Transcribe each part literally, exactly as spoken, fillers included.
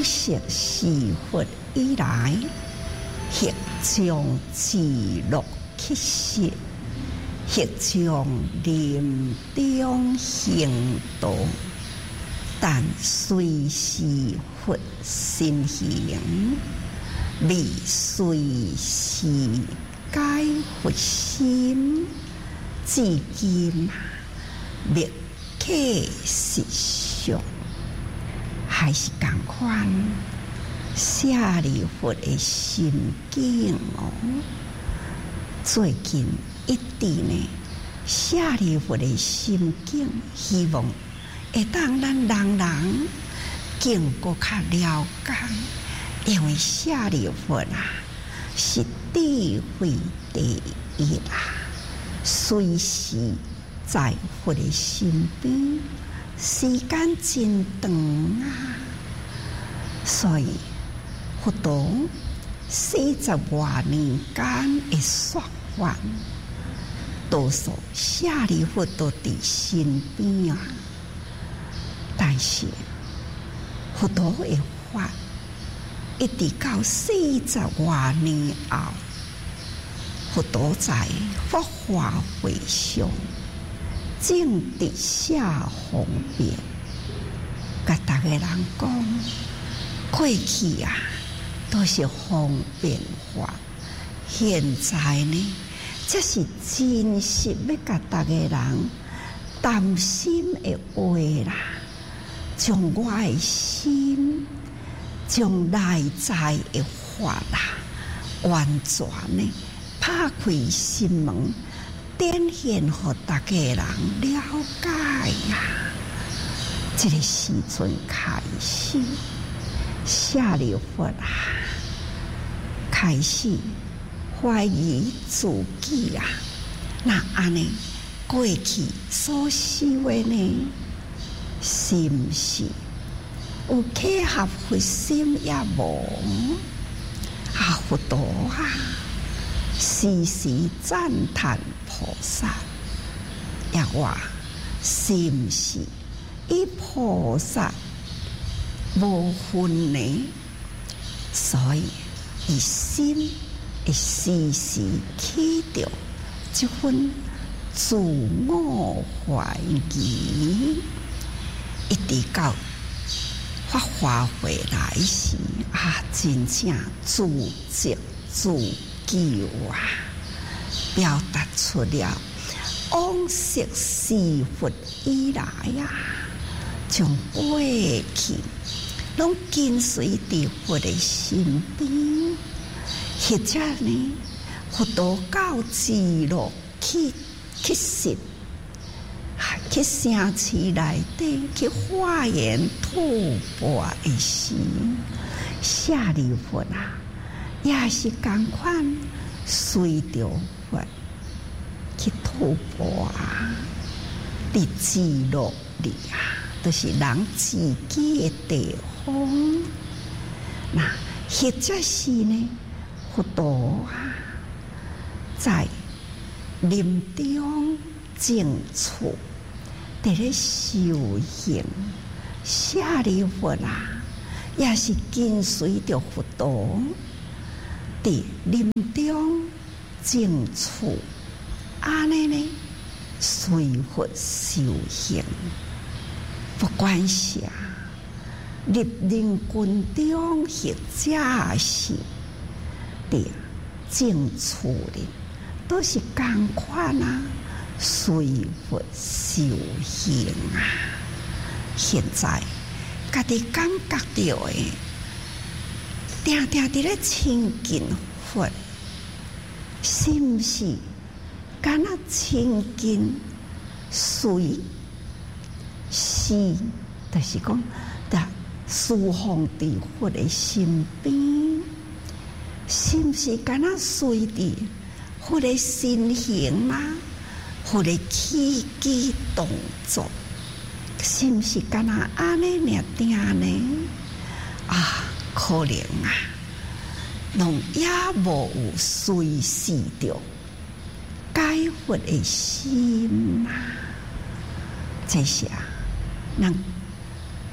往昔是佛以来，或将自乐起息，或将临终行道，但随是佛心行，未随是解佛心，至今未可实相。还是同款，舍利弗的心境哦。最近一直呢，舍利弗的心境，希望会当咱人人更搁较了解，因为舍利弗啊，是智慧第一啦，随时在佛的身边。时间真长啊，所以佛陀四十多年间的说法，多数舍利弗都在身边啊。但是佛陀的法一直到四十多年后，佛陀在法华会上。正直下方便，甲大家人讲，过去啊都是方便法，现在呢，这是真实要甲大家人担心的话啦，将我的心，将内在的法啦，完全呢拍开心门。展现给大家人了解呀、啊！这个时阵开始，舍利弗啊，开始怀疑自己啊。那安尼过去所修的呢，是毋是有契合佛心也无？啊，佛陀啊！时时赞叹菩萨，也话是毋是以菩萨无分呢？所以伊心会时时起着这份自我怀疑，一直到法华会来时啊，真正自责自救啊，表达出了往昔是佛以来啊，将过去拢跟随伫佛的身边，或者呢，佛陀到自乐去去实，去城市内底去化缘吐蕃的时，舍利弗啊。也是同款，随着佛去吐蕃啊，伫自乐里啊，都、就是人自己的地方。那或者是呢，佛陀啊，在临终静处，伫咧修行，舍利弗啊，也是跟随着佛陀。伫临终静处，安尼呢，随佛修行，不管是啊，立令军中或者是伫静处里，都是同款啊，随佛修行啊。现在家己感觉到的。定定伫咧亲近佛，是毋是敢若亲近随是，就是讲，得侍奉伫佛的身边，是毋是敢若随伫佛的身形啦，佛的起居动作，是毋是敢若安尼尔定呢？啊！可能啊，拢也无有随时着解佛的心啊。这是啊，咱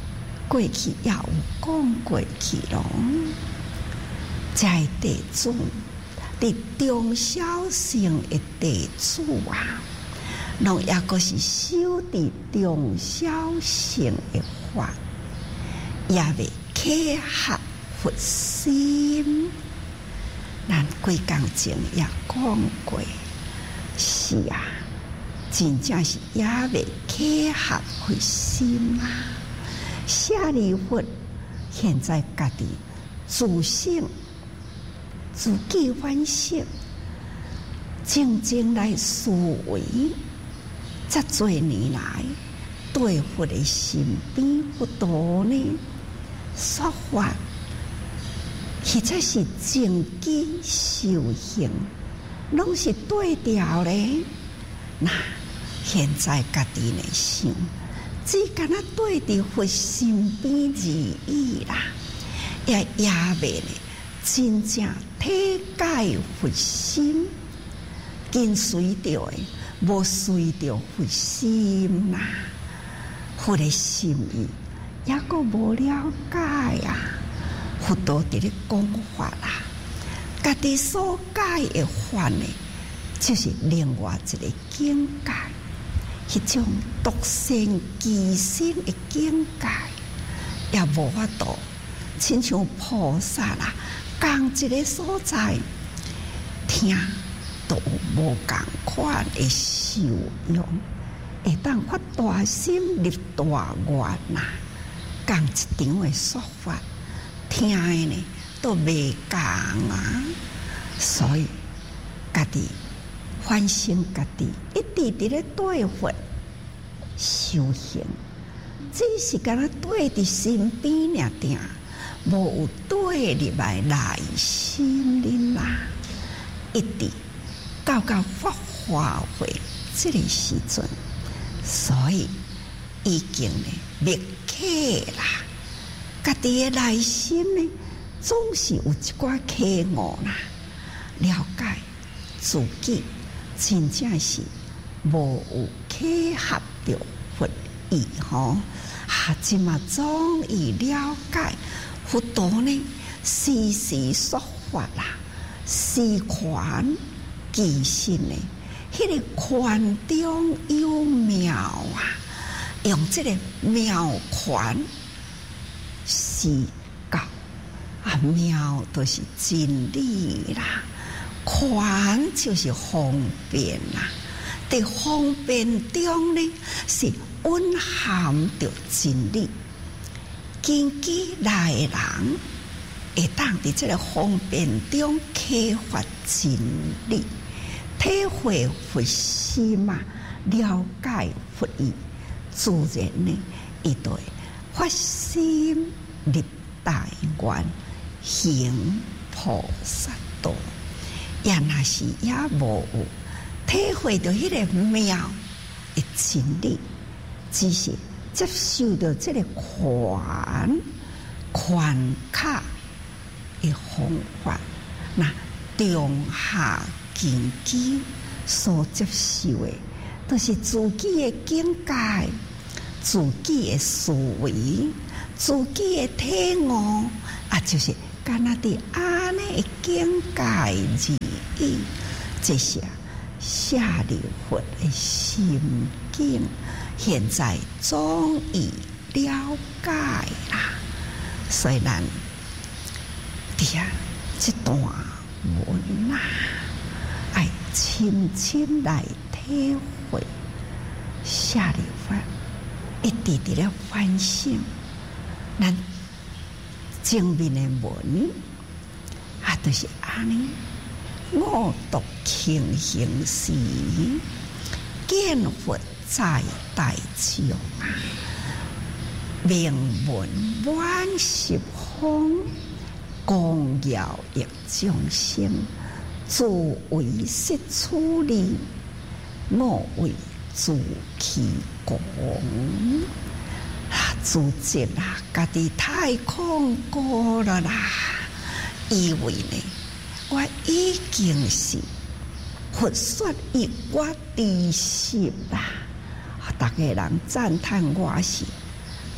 过去也有讲过去咯。在地主，伫中小乘的地主啊，拢也个是修伫中小乘的法，也未契合佛心。咱几工前也讲过，是啊，真正是也未契合佛心啊。舍利弗现在家己自省、自己反省，静静来思维，这多年来对佛的身边不多呢，说法或者是正机修行，拢是对调咧。那现在家己来想，只敢若对伫佛身边而已啦，也也未呢真正体解佛心，跟随着的无随着佛心啦，佛的心意也个无了解啊。佛陀伫咧讲法啦，家己所解的法呢，就是另外一个境界，迄种独善其身的境界，也无法度亲像菩萨啦，共一个所在听都有无共款的受用，会当发大心立大愿呐，共一场的说法。听的呢都未共啊，所以家己反省家己，一直伫咧对佛修行，只是敢若对伫身边尔定，无有对入来内心里啦。一直到到法华会这个时阵，所以已经呢灭客啦。家己的内心呢，总是有一寡缺误啦。了解自己真正是无有契合着佛意吼，啊，即嘛终于了解佛陀呢，时时说法啦，时宽其身呢，迄、那个宽中有妙啊，用这个妙宽。是教啊，妙都是真理啦，宽就是方便啦。在方便中呢，是蕴含着真理。根基来的人会当伫这个方便中启发真理，体会佛心嘛，了解佛意，自然呢，伊就会发心立大愿，行菩萨道。也若是也无有体会到迄个妙的真理，只是接受到这个宽宽卡的方法，那中下根基所接受的，都是自己的境界。自己的思维，自己的体悟啊，就是敢若伫安尼的境界而已。这些舍利弗的心境，现在终于了解啦。虽然伫啊这段文啊，爱深深来体会舍利弗。一直伫咧反省，咱正面的文啊，就是安尼。我读庆行时，见佛在大众啊，名闻万十方，光耀益众生，自为识处理，我为自其功啊，自责啦，家己太恐怖了啦！以为呢，我已经是佛说以我知识啦，大家人赞叹我是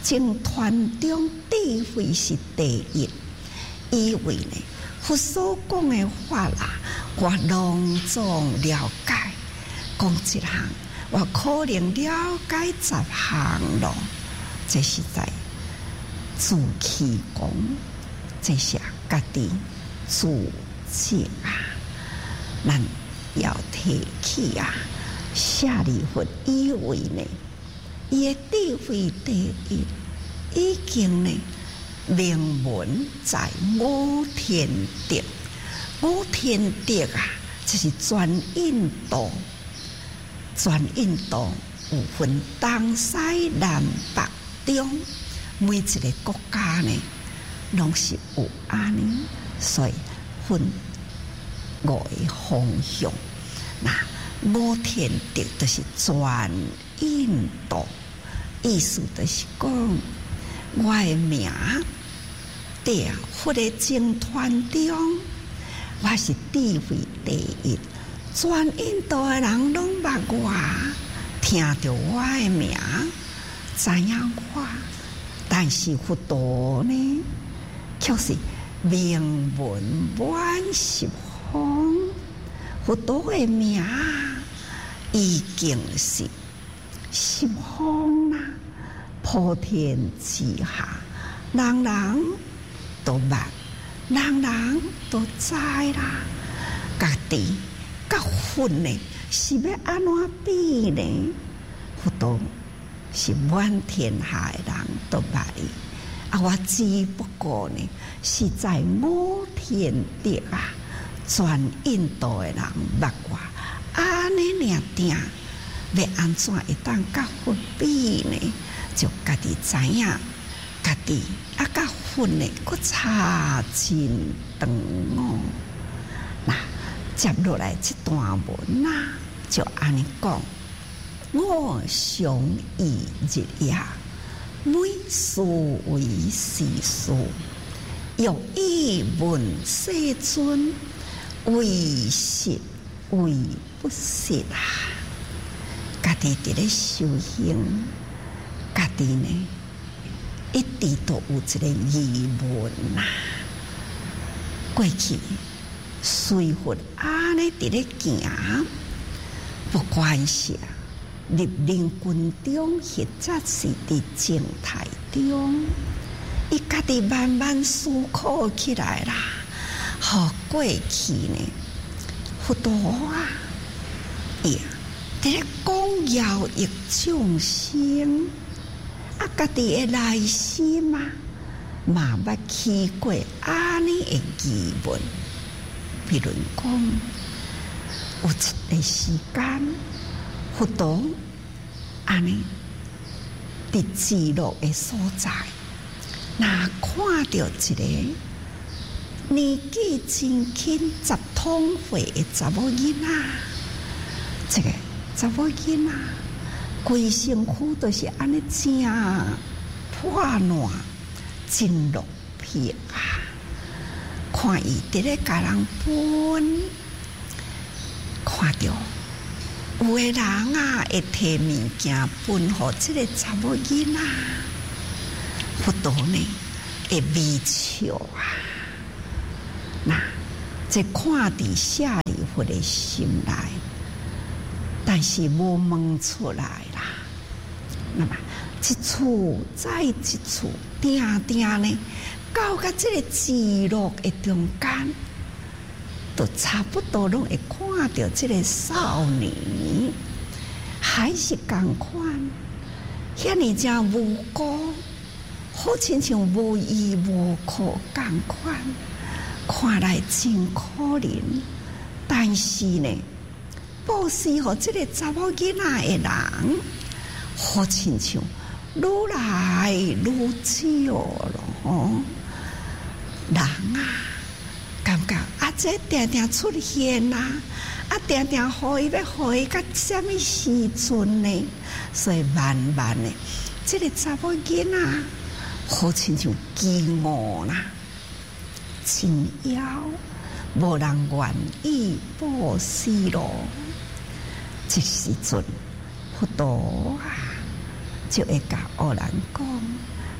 僧团中智慧是第一，因为呢，佛所讲的法啦，我隆重了解，讲一项，我可能了解十项咯。这是在自欺讲，这是家己自责啊！咱要提起啊，舍利弗以为呢，伊的智慧第一，已经呢名闻在五天竺。五天竺啊，就是全印度，全印度有分东西南北中，每一个国家呢，拢是有安尼，所以分五个方向。那五天竺就是全印度，意思就是讲，我的名在佛的僧团中，我是智慧第一，全印度的人拢捌我，听到我的名，知影我，但是佛陀呢，却是名闻满十方。佛陀的名已经是十方啦，普天之下，人人都捌，人人都知啦。家己甲佛呢，是要安怎比呢？佛陀是满天下的人都捌伊，啊，我只不过呢，是在五天竺啊，全印度的人捌我，安尼尔定，要安怎会当甲佛比呢？就家己知影，家己啊甲佛呢，佫差真长哦。那接落来这段文啊，就安尼讲。我常忆日夜，每事为时事，欲以问世尊，为实为不实啊！家己伫咧修行，家己呢一直都有一个疑问啊。过去随佛安尼伫咧行，不管是入灵群中，或者是伫静态中，伊家己慢慢思考起来啦。好，过去呢，佛陀啊，伊伫咧讲要益众生，啊，家己的内心啊，嘛捌起过安尼的疑问。比如讲，有一个时间，佛陀安尼伫极乐的所在，那看到一个年纪真轻、十通岁的查某囡仔，这个查某囡仔规身躯都是安尼正破烂、真落魄啊！看伊伫咧甲人分，看到有个人啊会摕物件分互即个查某囡仔，佛陀呢会微笑啊！那这看伫舍利弗的心内，但是无问出来啦。那么一处再一处，定定呢，到甲这个极乐的中间，都差不多拢会看到这个少年，还是同款，遐尼正无辜，好亲像无依无靠同款，看来真可怜。但是呢，布施互这个查某囡仔的人，好亲像愈来愈少咯。人啊，感觉啊，这定定出现啦，啊，定定互伊要互伊到什么时阵呢？所以慢慢的，这个查某囡仔好亲像饥饿啦，真枵，无人愿意布施咯。这时阵，佛陀啊，就会甲恶人讲：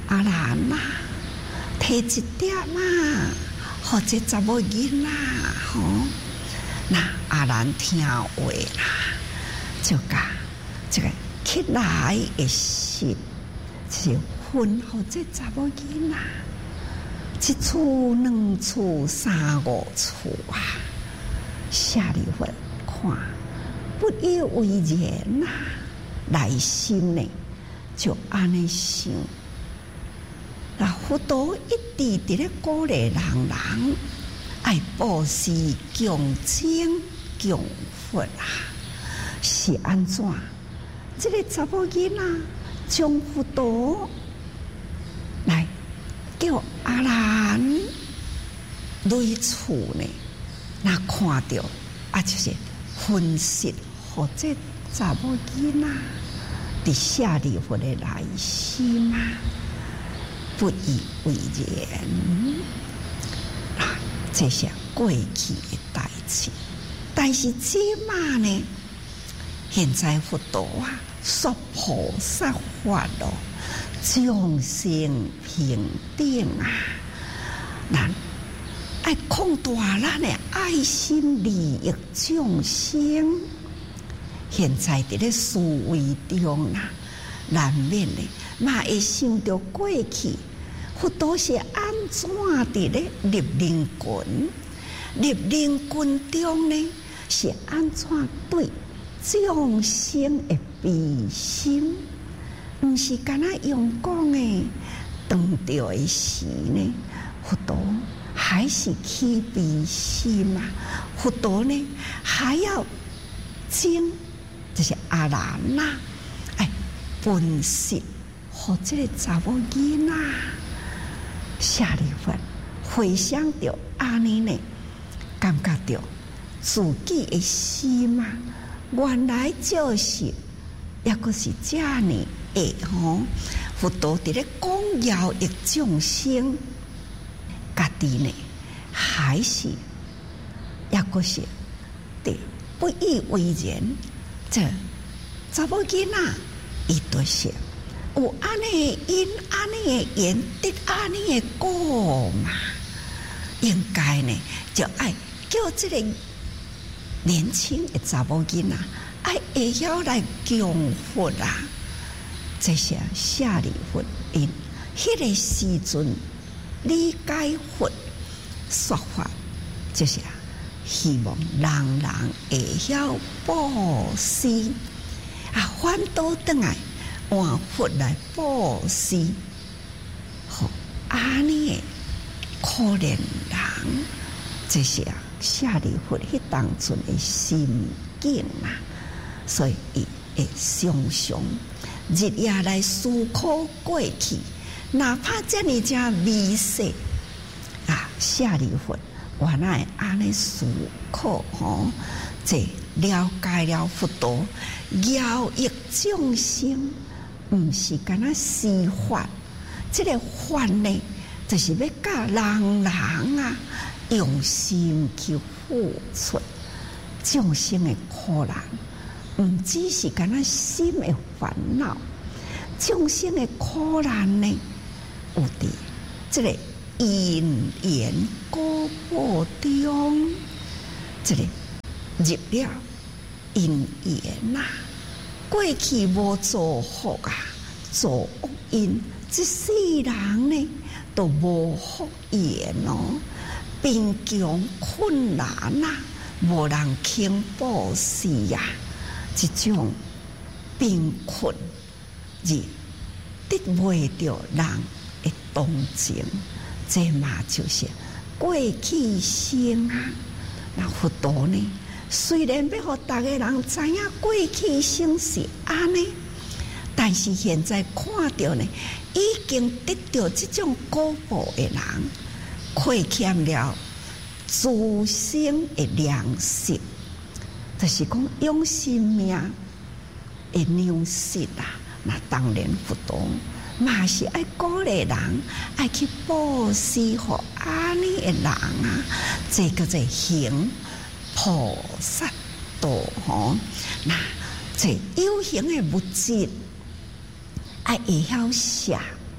阿兰啊，摕一点啊，或者查某囡仔吼，那阿兰听话啦，就甲这个起来的心，就分互这查某囡仔，一厝两厝三五厝啊，下里份看不以为然呐、啊，内心呢就安尼想。那佛陀一直伫咧鼓励人人爱布施、供精、供佛啊，是安怎？这个查某囡仔将佛陀来叫阿兰类厝呢，那看到啊，就是分析或者查某囡仔伫舍利弗的内心啊。不以为然啊，这些过去的代志，但是即马呢，现在佛陀啊，说菩萨法咯，众生平等啊，咱爱扩大咱的爱心利益众生。现在伫咧思维中啊，难免的嘛会想到过去。佛陀是安怎伫咧立人群？立人群中呢，是安怎对众生的悲心？毋是干那用讲的当着的时呢？佛陀还是起悲心啊！佛陀呢，还要经就是阿兰呐，哎，分析或者查某囡仔。下里份回想到安尼呢，感觉到自己的心啊，原来就是也个是这样的吼。佛陀伫咧讲饶益众生，家己呢还是也个是对不以为然。这查某囡仔伊都是。有安尼因安尼的缘得安尼的果嘛，应该呢就爱叫这个年轻的查某囡仔爱会晓来供佛啊。这些舍利弗因迄个时阵理解佛说法，就是希望人人会晓布施啊，反倒转来。换佛来布施，好安尼可怜人，这是啊舍利弗迄当阵的心境啊，所以伊会常常日夜来思考过去，哪怕遮尔正微细啊，舍利弗原来安尼思考吼，这了解了佛陀饶益众生。毋是干那施法，这个法呢，就是要教人人啊用心去付出众生的苦难，毋只是干那心的烦恼，众生的苦难呢，有伫这个因缘果报中，这个入了因缘呐。过去无做福啊，做恶因，这世人呢都无福缘哦，贫穷困难啊，无人肯布施呀，这种贫困而得袂到人的同情，这嘛就是过去生啊。那佛陀呢？虽然要互大家人知影过去生是安尼，但是现在看到呢，已经得到这种果报的人，亏欠了自身的良心，就是讲用生命的良心啊。那当然不同，嘛是爱鼓励人爱去布施互安尼的人啊，这个在行。菩萨道吼，那这有形的物质，爱会晓写，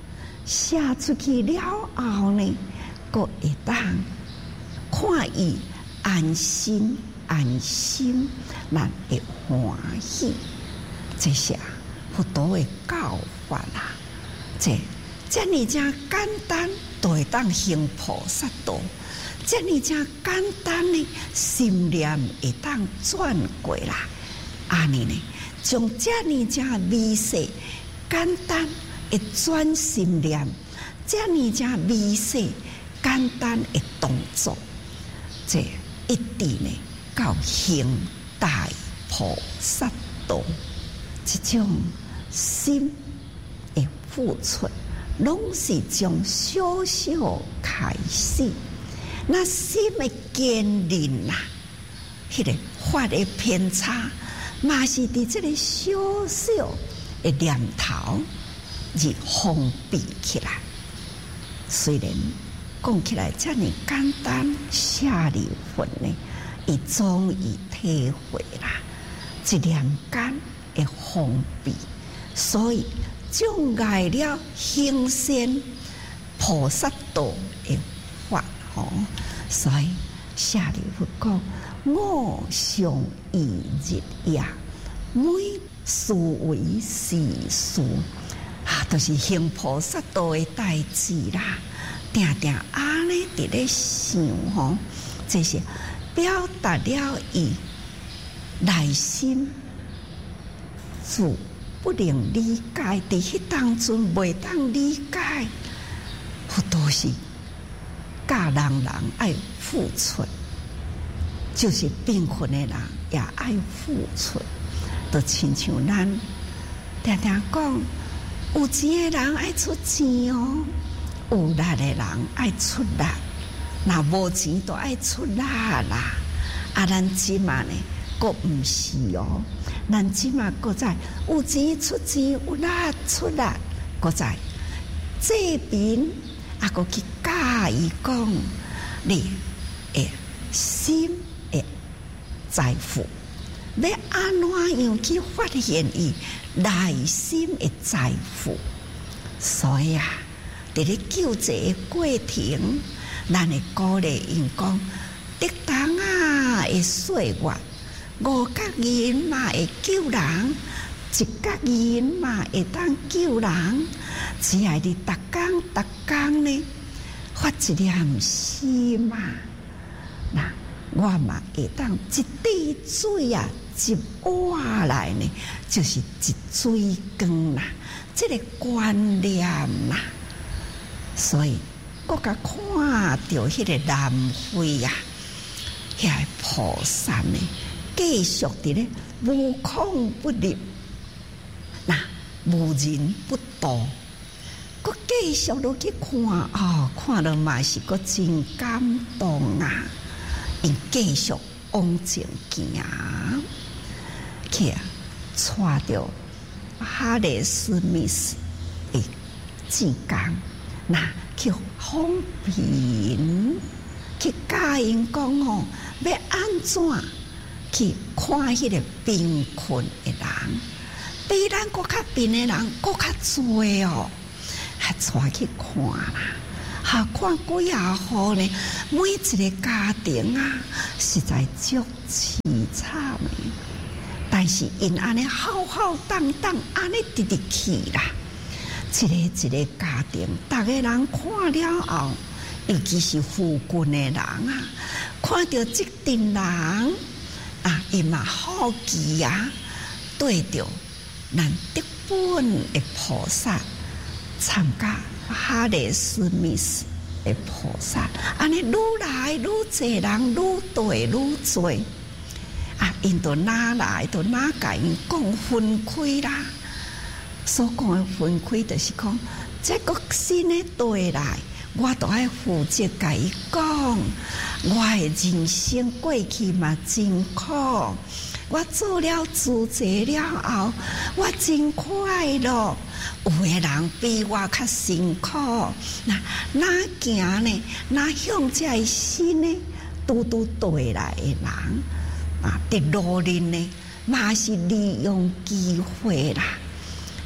写出去了后呢，佫会当看伊安心安心，咱会欢喜。这些佛陀的教法啦，这这尔正简单，都会当行菩萨道。这尔正简单呢，心念会当转过来。安尼呢，将这尔正微细、简单的转心念，这尔正微细、简单的动作，这一直呢到行大菩萨道。这种心的付出，拢是从小小开始。那心的坚韧啊，迄、那个法的偏差，嘛是伫这个小小的念头而封闭起来。虽然讲起来这么简单，舍利弗呢，伊终于体会啦，一念间的封闭，所以障碍了行善菩萨道的法。哦，所以舍利弗讲：我上一日也，每事为是事，啊，都、就是行菩萨道的代志啦。定定安尼伫咧想吼，这是表达了伊内心自不能理解，伫迄当中袂当理解，好多是。教人人爱付出，就是贫困的人也爱付出。就亲像咱常常讲，有钱的人爱出钱哦，有力的人爱出力，那无钱都爱出力啦。啊，咱即嘛呢，佫毋是哦，咱即嘛佫在有钱出钱，有力出力，佫在这边。啊，佫去教伊讲，你诶心诶财富，要安怎样去发现伊内心诶财富？所以啊，伫咧救济诶过程，咱会鼓励因讲，得当啊会岁月，五角银嘛会救人，一角银嘛会当救人。只要你逐工逐工呢，发一念心嘛，那我嘛会当一滴水啊，一碗来呢，就是一水缸啦，这个观念啦。所以，我甲看到迄个南非啊，遐个菩萨呢，继续伫咧无孔不入，那无人不度。佫继续落去看哦，看了嘛是佫真感动啊！因继续往前行，去啊，带着哈里斯密斯的志工，那去访贫，去教因讲哦，要安怎去看迄个贫困的人，比咱佫较贫的人佫较多哦。还带去看啦，哈看几啊户呢？每一个家庭啊，实在足凄惨的。但是因安尼浩浩荡荡，安尼直直去啦。一个一个家庭，逐个人看了后，尤其是附近的人啊，看到这群人啊，伊嘛好奇啊，对着咱德本的菩萨。参加哈里斯密斯的菩萨，安尼愈来愈侪人，愈对愈侪啊！因都哪来，都哪甲因讲分开啦。所讲的分开，就是讲这个新的对来，我都爱负责甲伊讲，我的人生过去嘛真苦。我做了自济了后，我真快乐。有的人比我较辛苦，那哪行呢？哪向这新呢？拄拄对来的人啊，伫路人呢，嘛是利用机会啦。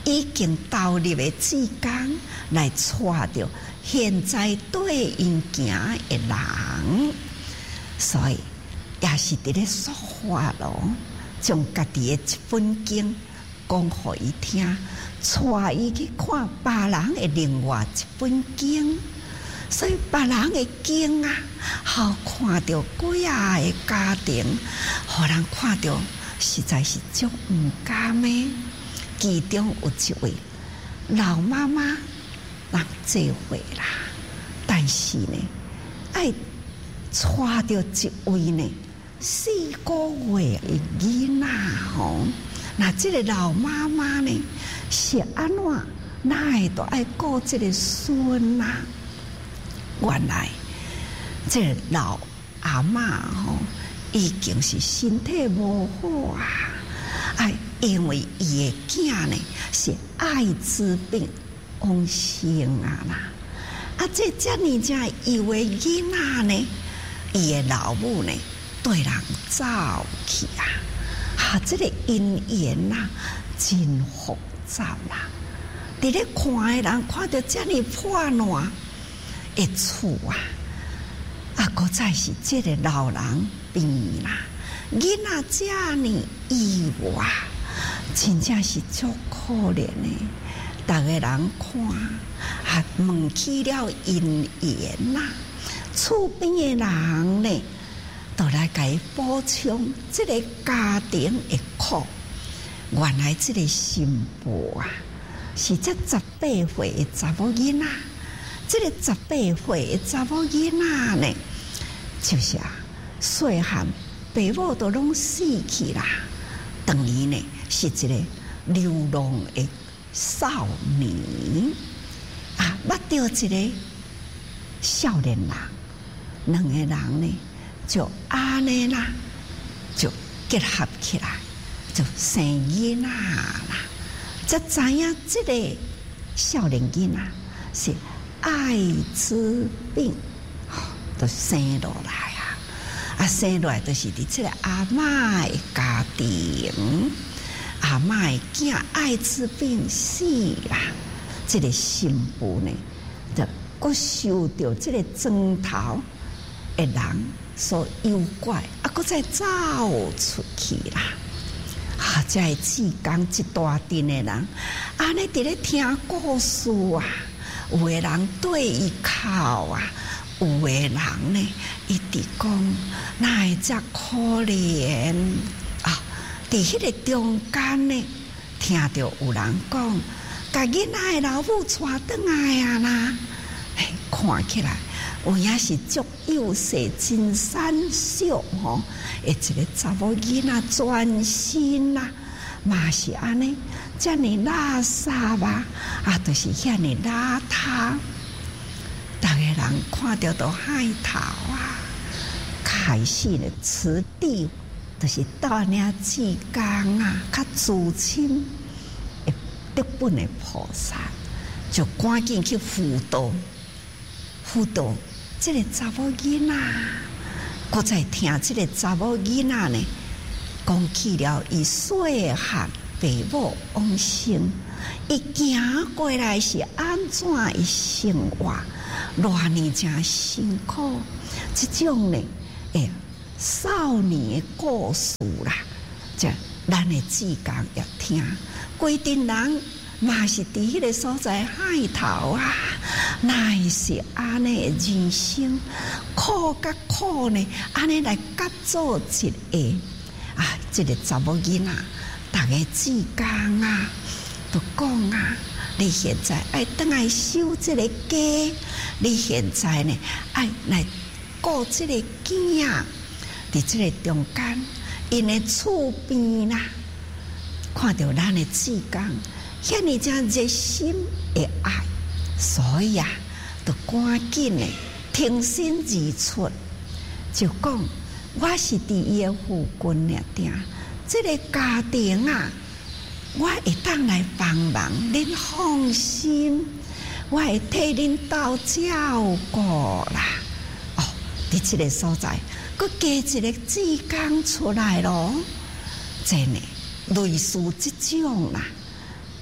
已经投入的志工来带着现在对因行的人，所以也是伫咧说话咯，将家己的一本经讲互伊听，带伊去看别人的另外一本经。所以别人的经啊，好看到几啊个家庭，互人看到实在是足唔甘的。其中有一位老妈妈人做伙啦，但是呢，爱带着一位呢四个月的囡仔吼。那这个老妈妈呢是安怎？哪会都爱顾这个孙啊？原来这个老阿嬷吼，已经是身体无好啊！啊，因为伊的囝呢是艾滋病亡生啊啦！啊，这遮尔正以为囡仔呢，伊的老母呢对人走去啊！啊，这个姻缘呐，真复杂啦！伫咧看的人看到遮尔破烂的厝啊，啊，搁再是这个老人病啦，囡仔遮尔意外，真正是足可怜的。逐个人看，啊，问起了姻缘呐，厝边的人呢，都来甲伊补充这个家庭的苦。原来这个新妇啊，是这十八岁的查某囡仔。这个十八岁的查某囡仔呢，就是啊，细汉爸母都拢死去啦，等于呢是一个流浪的少年啊，捌到一个少年人，两个人呢就安尼啦，就结合起来，就生囡仔啦。才知影这个少年囡仔是艾滋病，都生落来啊！啊，生落来就是伫这个阿嬷的家庭，阿嬷的囝艾滋病死啦。这个新妇呢，就佫受到这个砖头的人所诱拐，啊，佫再走出去啦。啊，这个志工一大群的人，安尼伫咧听故事啊。有的人对伊哭啊，有的人呢一直讲，哪会遮可怜啊！伫迄个中间呢，听到有人讲，甲囡仔的老母带转来啊啦，嘿，看起来有影是足幼细、真瘦小吼，一个查某囡仔全身啊，嘛是安尼。遮尔垃圾啊，啊，就是遐尔邋遢，逐个人看到都害头啊！开始呢，此地就是大领志工啊，较资深的德本的菩萨，就赶紧去辅导，辅导这个查某囡仔，搁再听这个查某囡仔呢，讲起了伊细汉。爸母往生，伊行过来是安怎的生活？偌呢真辛苦，这种呢，诶，少年的故事啦，这咱的志工要听，规定人嘛是伫迄个所在海头啊，哪会是安尼的人生苦甲苦呢？安尼来夹做一个啊，这个查某囡仔。大家志工啊，都讲啊，你现在爱等来收这个家，你现在呢爱来顾这个囝，伫这个中间，因的厝边啦，看到咱的志工，遐尼正热心的爱，所以啊，就赶紧的挺身而出，就讲我是伫伊的附近了定。这个家庭啊，我会当来帮忙，恁放心，我会替恁斗照顾啦。哦，伫这个所在，佮加一个志工出来咯。真的，类似这种啦，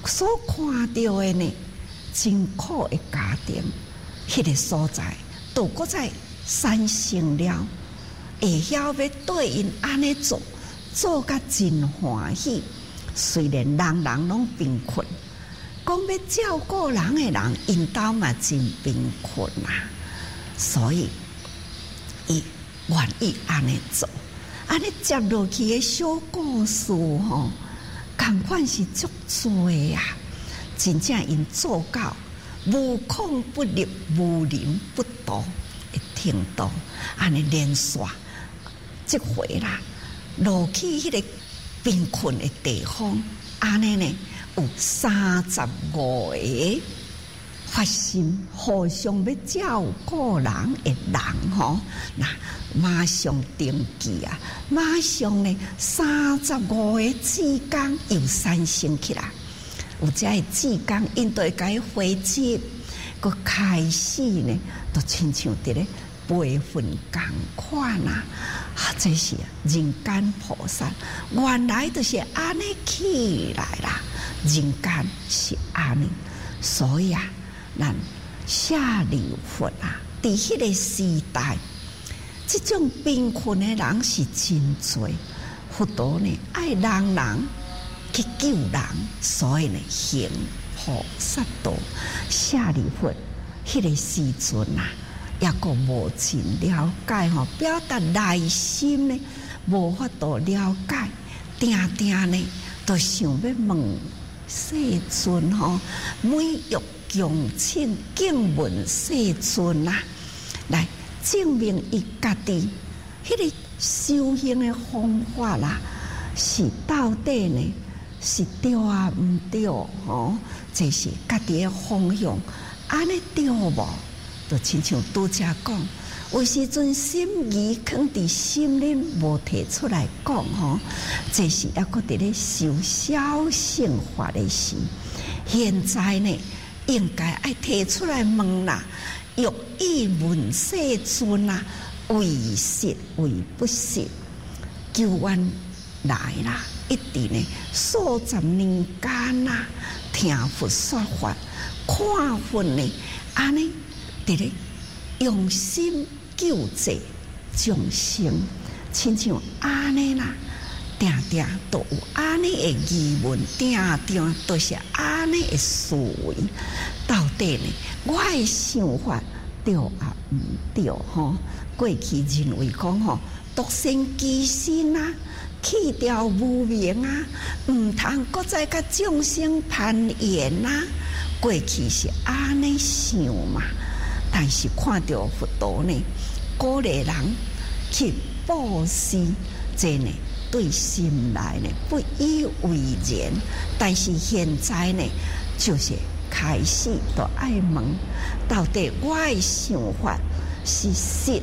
所看到的呢，真苦的家庭，迄、那个所在，都搁在产生了，会晓要对因安尼做，做甲真欢喜。虽然人人拢贫困，讲要照顾人的人，因兜嘛真贫困啊，所以伊愿意安尼做。安尼接落去的小故事吼，同款是足多啊！真正因做到无孔不入、无人不睹的程度，安尼连续即回啦，落去迄个贫困的地方，安尼呢有三十五个发心互相要照顾人的人吼，那马上登记啊，马上呢三十五个志工又产生起来，有这个志工因对该回接，佮开始呢，都亲像伫咧培训共款啊！啊，这是人间菩萨，原来就是安尼起来啦，人间是安尼，所以啊。咱舍利弗啊，伫迄个时代，即种贫困的人是真多，佛陀呢爱人人去救人，所以呢行菩萨道。舍利弗迄个时阵啊，也个无真了解吼，表达内心呢无法度了解，定定呢都想要问世尊吼，每欲恭请敬问世尊啊，来证明伊家己迄个修行的方法啦，是到底呢是对啊毋对吼？这是家己的方向，安尼对无？就亲像拄则讲，有时阵心疑藏伫心里无提出来讲吼，这是抑个伫咧修小乘法的时，现在呢？应该爱提出来问啦，欲以问世尊啊，为实为不实，求愿来啦！一直呢数十年间啦，听佛说法，看佛呢，安尼伫咧用心救济众生，亲像安尼啦。定定都有安尼的疑问，定定都是安尼的思维。到底呢，我的想法对啊毋对吼？过去认为讲吼，独善其身啊，去掉无明啊，毋通搁再甲众生攀缘啊。过去是安尼想嘛，但是看到佛陀呢，鼓励人去布施，这呢。对心来呢不以为然，但是现在呢，就是开始都爱问，到底我的想法是实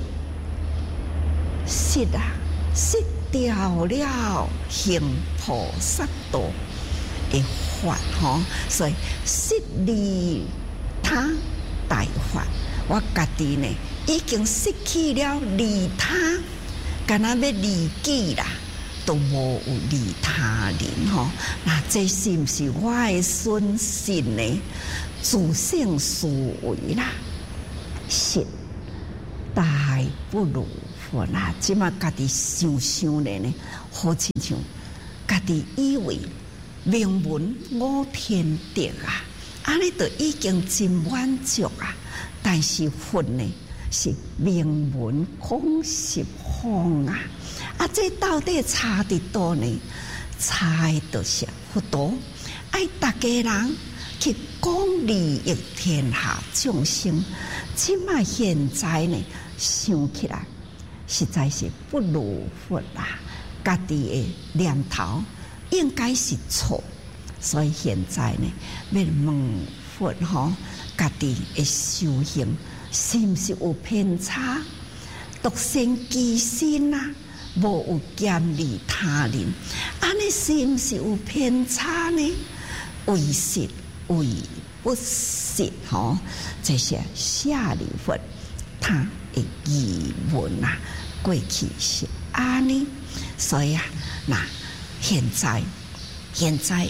实啊，实掉了行菩萨道的法吼，所以实利他大法，我家己呢已经失去了利他，干那要利己啦。都无有利他人吼，那这是不是我的损失呢？自性思维啦，是大不如佛啦。即马家己想想咧呢，好亲像家己以为名闻我天地啊，安尼就已经真满足啊。但是佛呢，是名闻空实空啊。啊，这到底差伫倒呢？差的就是佛陀爱大家人去讲利益天下众生。即卖现在呢，想起来实在是不如佛啦。家己的念头应该是错，所以现在呢，要问佛吼，家己的修行是毋是有偏差？独善其身啊！无有兼利他人，安尼是毋是有偏差呢？为实为不实吼，这些舍利弗他的疑问啊，过去是安尼，所以啊，那现在现在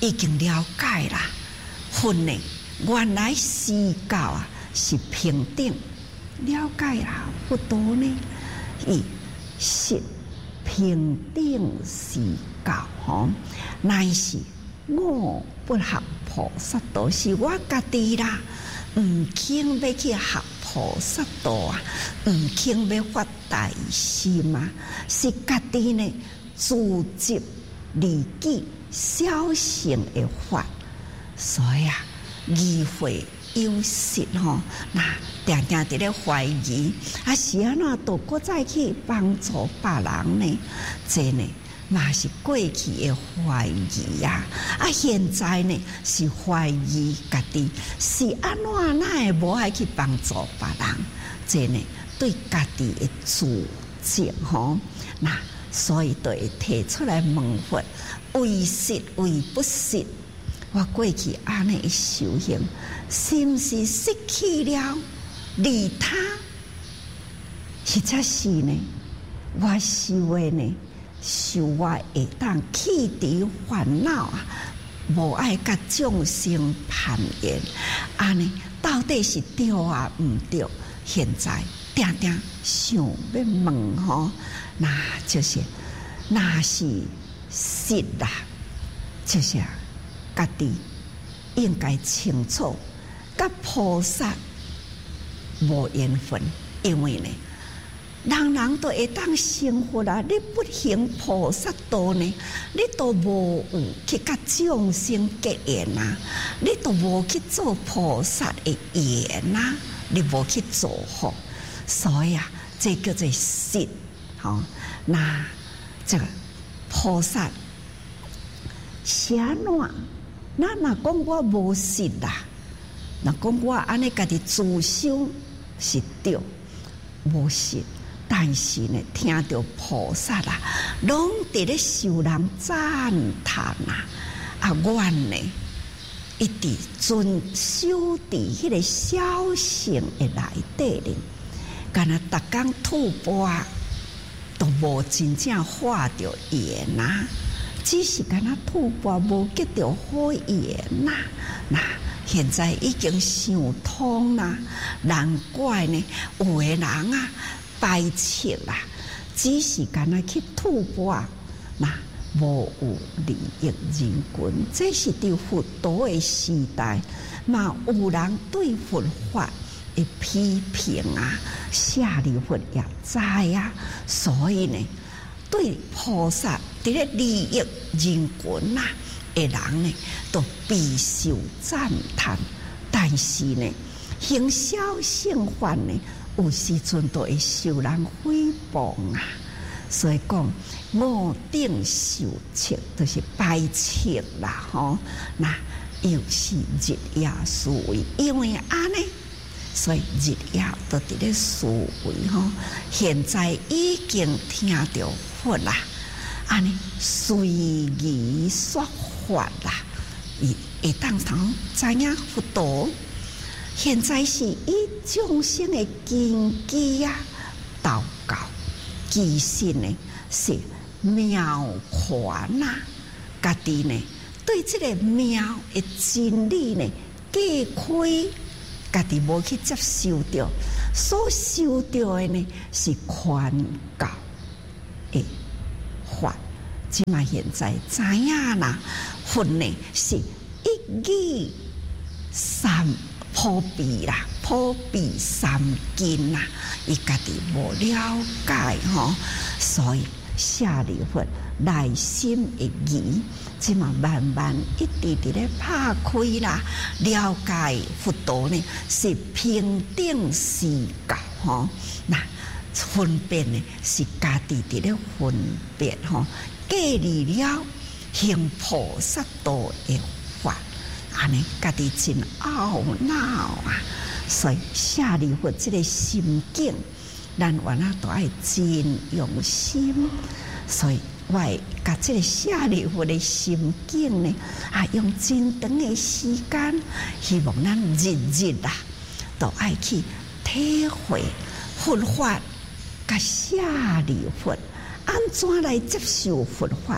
已经了解啦，佛呢原来四教啊是平等，了解啦，佛陀呢伊是平等四教吼，乃是我不学菩萨道，是我家己啦，毋肯要去学菩萨道啊，毋肯要发大心啊，是家己呢自执利己小乘的法，所以啊，疑惑有失吼，那定定伫咧怀疑，啊是安怎都搁再去帮助别人呢？这呢？嘛是过去的怀疑呀、啊，啊现在呢是怀疑家己是安怎哪会无爱去帮助别人？这呢对家己的自责吼，那所以就会提出来问佛：为实为不实？我过去安尼修行，是毋是失去了利他？实则是呢，我修的呢。修我会当弃除烦恼啊，无爱甲众生攀缘，安尼到底是对啊毋对？现在定定想要问吼，那就是那是实啦，就是家己应该清楚，甲菩萨无缘分，因为呢。人人都会当成佛啊！你不行菩萨道呢，你都无有去甲众生结缘啊，你都无去做菩萨的缘啊，你无去做好，所以啊，这叫做实。好、哦，那这个菩萨是安怎？那若讲我无实啦，若讲我安尼家己自修是对，无实。但是呢，听到菩萨啦，拢伫咧受人赞叹啊！啊，我呢一直遵守伫迄个小乘的内底咧，敢若逐工吐蕃都无真正化着缘呐，只是敢若吐蕃无结着好缘呐。那现在已经想通啦，难怪呢，有的人啊。排斥啦，只是干那去吐蕃啊，那无有利益人群。这是伫佛陀的时代，嘛有人对佛法的批评啊，舍利弗也知啊，所以呢，对菩萨伫咧利益人群呐的人呢，都备受赞叹。但是呢，行小乘法呢。有时阵都会受人诽谤啊，所以讲五顶受斥，就是排斥啦吼。那又是日夜思维，因为安尼，所以日夜都伫咧思维吼。现在已经听到佛啦，安尼随意说法啦，伊会当通知影佛陀。现在是以众生的根基啊，祷告，其实呢是妙款呐，家己呢对这个妙的真理呢解开，家己无去接受到，所受到的呢是宽教的法。即嘛现在知影啦，佛呢是一语三。普遍啦，普遍三经啦，伊家己无了解吼，所以舍利弗内心的疑，即嘛慢慢一直伫咧拍开啦，了解佛陀呢是平等四教吼，那分辨呢是家己伫咧分辨吼，建立了行菩萨道的法。安尼家己真懊恼啊！所以舍利弗这个心境，咱原来都爱真用心。所以我会甲这个舍利弗的心境呢，啊，用真长的时间，希望咱日日啊，都爱去体会佛法，甲舍利弗安怎来接受佛法，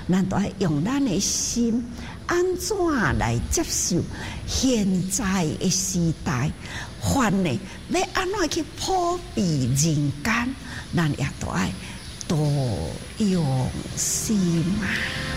咱都要用咱的心，安怎来接受现在的时代？法呢，要安怎去普庇人间？咱也都要多用心啊！